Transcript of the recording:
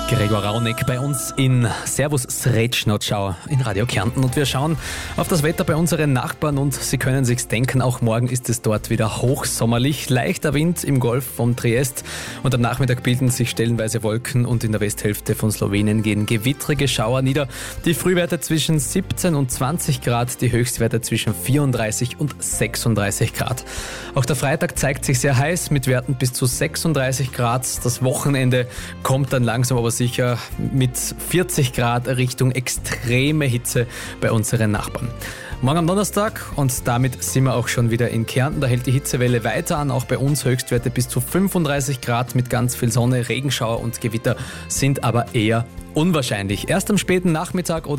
Gregor Rauneck bei uns in Servus Sretschnotschau in Radio Kärnten und wir schauen auf das Wetter bei unseren Nachbarn und Sie können sich's denken, auch morgen ist es dort wieder hochsommerlich, leichter Wind im Golf von Triest und am Nachmittag bilden sich stellenweise Wolken und in der Westhälfte von Slowenien gehen gewittrige Schauer nieder. Die Frühwerte zwischen 17 und 20 Grad, die Höchstwerte zwischen 34 und 36 Grad. Auch der Freitag zeigt sich sehr heiß mit Werten bis zu 36 Grad. Das Wochenende kommt dann langsam aber sicher mit 40 Grad Richtung extreme Hitze bei unseren Nachbarn. Morgen am Donnerstag und damit sind wir auch schon wieder in Kärnten. Da hält die Hitzewelle weiter an, auch bei uns Höchstwerte bis zu 35 Grad mit ganz viel Sonne, Regenschauer und Gewitter sind aber eher unwahrscheinlich. Erst am späten Nachmittag oder